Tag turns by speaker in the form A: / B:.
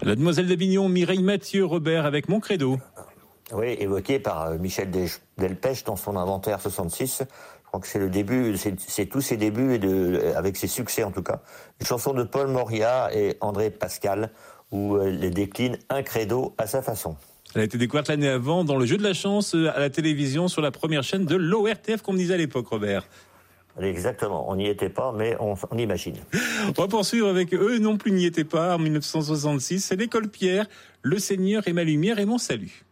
A: La demoiselle d'Avignon, Mireille Mathieu, Robert, avec Mon Credo.
B: Oui, évoqué par Michel Delpech dans son inventaire 66. Je crois que c'est le début, c'est tous ses débuts, avec ses succès en tout cas. Une chanson de Paul Moria et André Pascal, où elle décline un credo à sa façon.
A: Elle a été découverte l'année avant dans le jeu de la chance à la télévision sur la première chaîne de l'ORTF, comme on disait à l'époque, Robert.
B: Exactement, on n'y était pas, mais on imagine.
A: On va poursuivre avec eux non plus n'y étaient pas en 1966. C'est l'école Pierre, Le Seigneur est ma lumière et mon salut.